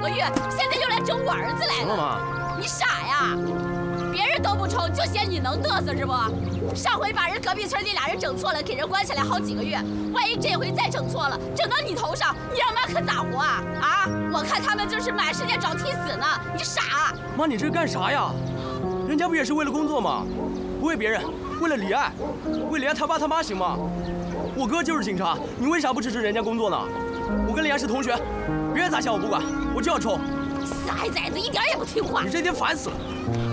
个月，现在又来整我儿子来了。 妈， 你傻呀？别人都不抽，就嫌你能嘚瑟是不？上回把人隔壁村那俩人整错了，给人关起来好几个月。万一这回再整错了，整到你头上，你让妈可咋活啊？啊！我看他们就是满世界找替死呢。你傻？ 妈，你这干啥呀？人家不也是为了工作吗？不为别人，为了李艾，为李艾他爸他妈行吗？我哥就是警察，你为啥不支持人家工作呢？我跟李艾是同学，别人咋想我不管，我就要抽。 死孩崽子，一点也不听话！ 你这天烦死了。